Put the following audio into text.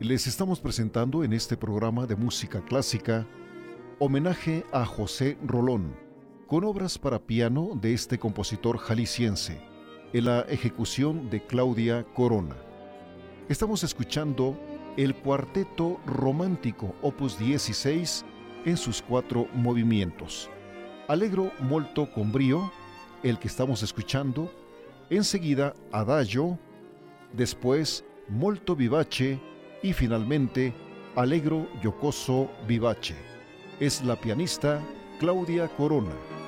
Les estamos presentando en este programa de música clásica homenaje a José Rolón, con obras para piano de este compositor jalisciense, en la ejecución de Claudia Corona. Estamos escuchando el Cuarteto Romántico Opus 16 en sus 4 movimientos. Allegro molto con brio, el que estamos escuchando, enseguida Adagio, después molto vivace y finalmente Allegro giocoso vivace. Es la pianista Claudia Corona.